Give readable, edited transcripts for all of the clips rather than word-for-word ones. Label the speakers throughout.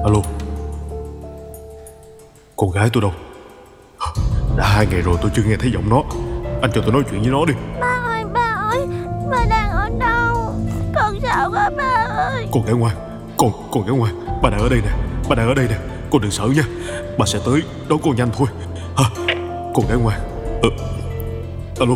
Speaker 1: Alo, con gái tôi đâu? Đã 2 ngày rồi tôi chưa nghe thấy giọng nó. Anh cho tôi nói chuyện với nó đi.
Speaker 2: Ba ơi, ba đang ở đâu? Con sợ quá ba ơi.
Speaker 1: Con gái ngoan, con gái ngoan, ba đang ở đây nè, ba đang ở đây nè. Con đừng sợ nha, ba sẽ tới đón con nhanh thôi. Hả? Con gái ngoan. Alo.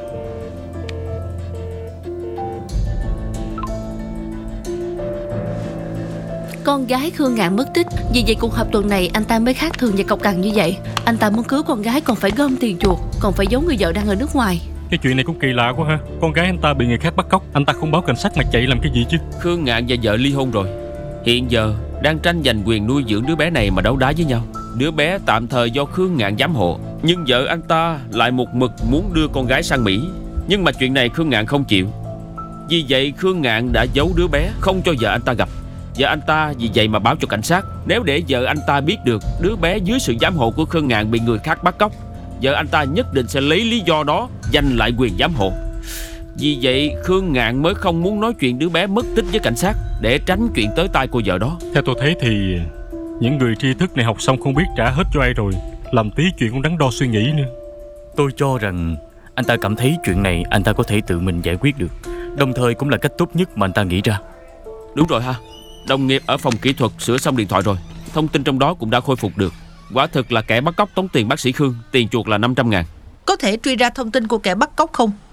Speaker 3: Con gái Khương Ngạn mất tích, vì vậy cuộc họp tuần này anh ta mới khác thường và cộc cằn như vậy. Anh ta muốn cứu con gái còn phải gom tiền chuộc, còn phải giấu người vợ đang ở nước ngoài.
Speaker 4: Cái chuyện này cũng kỳ lạ quá ha. Con gái anh ta bị người khác bắt cóc, anh ta không báo cảnh sát mà chạy làm cái gì chứ?
Speaker 5: Khương Ngạn và vợ ly hôn rồi, hiện giờ đang tranh giành quyền nuôi dưỡng đứa bé này mà đấu đá với nhau. Đứa bé tạm thời do Khương Ngạn giám hộ, nhưng vợ anh ta lại một mực muốn đưa con gái sang Mỹ. Nhưng mà chuyện này Khương Ngạn không chịu. Vì vậy Khương Ngạn đã giấu đứa bé, không cho vợ anh ta gặp. Vợ anh ta vì vậy mà báo cho cảnh sát. Nếu để vợ anh ta biết được đứa bé dưới sự giám hộ của Khương Ngạn bị người khác bắt cóc, vợ anh ta nhất định sẽ lấy lý do đó giành lại quyền giám hộ. Vì vậy Khương Ngạn mới không muốn nói chuyện đứa bé mất tích với cảnh sát, để tránh chuyện tới tai cô vợ đó.
Speaker 4: Theo tôi thấy thì những người tri thức này học xong không biết trả hết cho ai rồi, làm tí chuyện cũng đắn đo suy nghĩ nữa.
Speaker 6: Tôi cho rằng anh ta cảm thấy chuyện này anh ta có thể tự mình giải quyết được, đồng thời cũng là cách tốt nhất mà anh ta nghĩ ra.
Speaker 5: Đúng rồi ha. Đồng nghiệp ở phòng kỹ thuật sửa xong điện thoại rồi, thông tin trong đó cũng đã khôi phục được. Quả thực là kẻ bắt cóc tống tiền bác sĩ Khương, tiền chuộc là 500.000.
Speaker 7: Có thể truy ra thông tin của kẻ bắt cóc không?